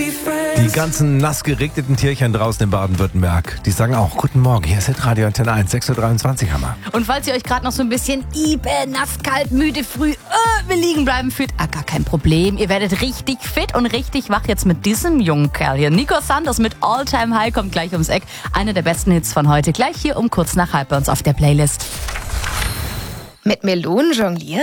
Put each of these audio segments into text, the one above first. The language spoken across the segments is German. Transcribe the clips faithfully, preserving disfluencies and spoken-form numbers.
Die ganzen nass geregneten Tierchen draußen in Baden-Württemberg, die sagen auch Guten Morgen, hier ist Hitradio Antenne eins, sechs Uhr dreiundzwanzig haben wir. Und falls ihr euch gerade noch so ein bisschen ibe, nass, kalt, müde, früh, äh, will liegen bleiben fühlt, ah, gar kein Problem. Ihr werdet richtig fit und richtig wach jetzt mit diesem jungen Kerl hier. Nico Sanders mit All Time High kommt gleich ums Eck. Einer der besten Hits von heute, gleich hier um kurz nach halb bei uns auf der Playlist. Mit Melonen jonglieren?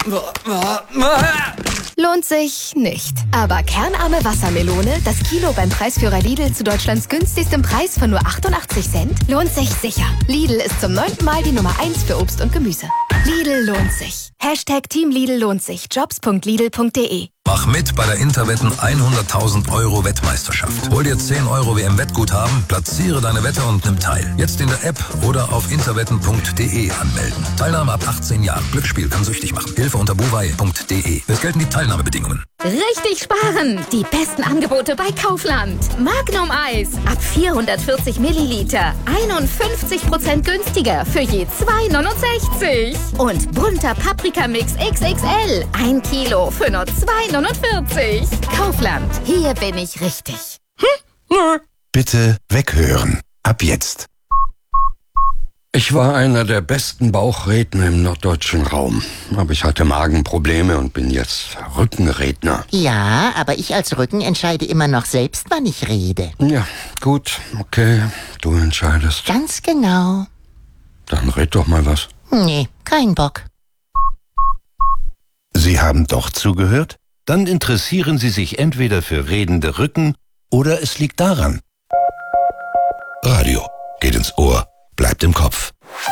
Lohnt sich nicht. Aber kernarme Wassermelone, das Kilo beim Preisführer Lidl zu Deutschlands günstigstem Preis von nur achtundachtzig Cent, lohnt sich sicher. Lidl ist zum neunten Mal die Nummer eins für Obst und Gemüse. Lidl lohnt sich. Hashtag Team Lidl lohnt sich. Jobs punkt lidl punkt de. Mach mit bei der Interwetten hunderttausend Euro Wettmeisterschaft. Hol dir zehn Euro W M-Wettguthaben, platziere deine Wette und nimm teil. Jetzt in der App oder auf interwetten punkt de anmelden. Teilnahme ab achtzehn Jahren. Glücksspiel kann süchtig machen. Hilfe unter buwei punkt de. Es gelten die Teilnahmebedingungen. Richtig sparen! Die besten Angebote bei Kaufland. Magnum Eis ab vierhundertvierzig Milliliter. einundfünfzig Prozent günstiger für je zwei neunundsechzig. Und bunter Paprikamix X X L. Ein Kilo für nur zwei neunundvierzig. Kaufland. Hier bin ich richtig. Hm? Bitte weghören. Ab jetzt. Ich war einer der besten Bauchredner im norddeutschen Raum. Aber ich hatte Magenprobleme und bin jetzt Rückenredner. Ja, aber ich als Rücken entscheide immer noch selbst, wann ich rede. Ja, gut, okay, du entscheidest. Ganz genau. Dann red doch mal was. Nee, kein Bock. Sie haben doch zugehört? Dann interessieren Sie sich entweder für redende Rücken oder es liegt daran. Radio geht ins Ohr, bleibt im Kopf.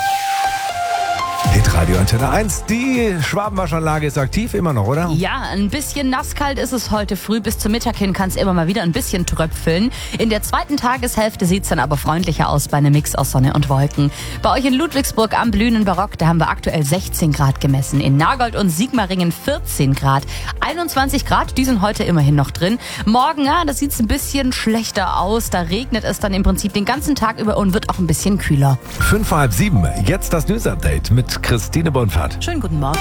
Hitradio Antenne eins, die Schwabenwaschanlage ist aktiv, immer noch, oder? Ja, ein bisschen nasskalt ist es heute früh. Bis zum Mittag hin kann es immer mal wieder ein bisschen tröpfeln. In der zweiten Tageshälfte sieht es dann aber freundlicher aus bei einem Mix aus Sonne und Wolken. Bei euch in Ludwigsburg am blühenden Barock, da haben wir aktuell sechzehn Grad gemessen. In Nagold und Sigmaringen vierzehn Grad. einundzwanzig Grad, die sind heute immerhin noch drin. Morgen, ja, das sieht es ein bisschen schlechter aus. Da regnet es dann im Prinzip den ganzen Tag über und wird auch ein bisschen kühler. Fünf vor halb sieben, jetzt das News-Update mit Christine Bonfahrt. Schönen guten Morgen.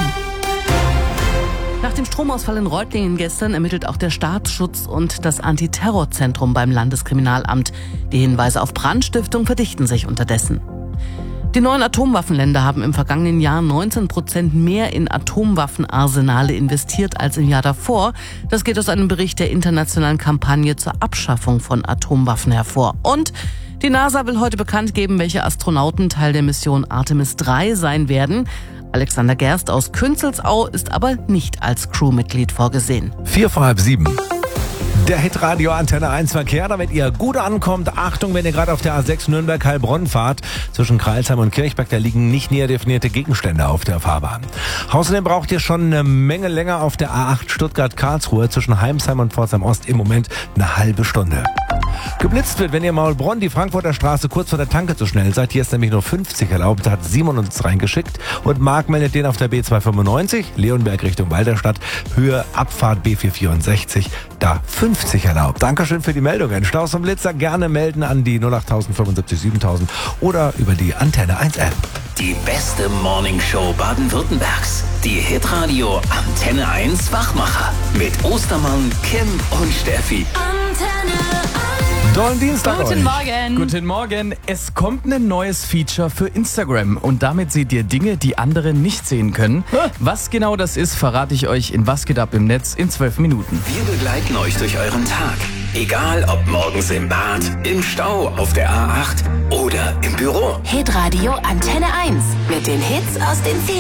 Nach dem Stromausfall in Reutlingen gestern ermittelt auch der Staatsschutz und das Antiterrorzentrum beim Landeskriminalamt. Die Hinweise auf Brandstiftung verdichten sich unterdessen. Die neuen Atomwaffenländer haben im vergangenen Jahr neunzehn Prozent mehr in Atomwaffenarsenale investiert als im Jahr davor. Das geht aus einem Bericht der internationalen Kampagne zur Abschaffung von Atomwaffen hervor. Und die NASA will heute bekannt geben, welche Astronauten Teil der Mission Artemis drei sein werden. Alexander Gerst aus Künzelsau ist aber nicht als Crewmitglied vorgesehen. Vier vor halb sieben. Der Hitradio Antenne eins Verkehr, damit ihr gut ankommt. Achtung, wenn ihr gerade auf der A sechs Nürnberg-Heilbronn fahrt. Zwischen Kreilsheim und Kirchberg, da liegen nicht näher definierte Gegenstände auf der Fahrbahn. Außerdem braucht ihr schon eine Menge länger auf der A acht Stuttgart-Karlsruhe zwischen Heimsheim und Pforzheim-Ost im Moment eine halbe Stunde. Geblitzt wird, wenn ihr Maulbronn die Frankfurter Straße kurz vor der Tanke zu schnell seid. Hier ist nämlich nur fünfzig erlaubt, hat Simon uns reingeschickt. Und Marc meldet den auf der B zweihundertfünfundneunzig, Leonberg Richtung Walderstadt, Höhe Abfahrt B vierhundertvierundsechzig, da fünfzig erlaubt. Dankeschön für die Meldungen. Staus und Blitzer gerne melden an die null acht fünfundsiebzig siebentausend oder über die Antenne eins App. Die beste Morningshow Baden-Württembergs. Die Hitradio Antenne eins Wachmacher. Mit Ostermann, Kim und Steffi. Antenne Tollen Dienstag Guten euch. Morgen. Guten Morgen. Es kommt ein neues Feature für Instagram und damit seht ihr Dinge, die andere nicht sehen können. Was genau das ist, verrate ich euch in Was geht ab im Netz in zwölf Minuten. Wir begleiten euch durch euren Tag. Egal ob morgens im Bad, im Stau, auf der A acht oder im Büro. Hitradio Antenne eins mit den Hits aus den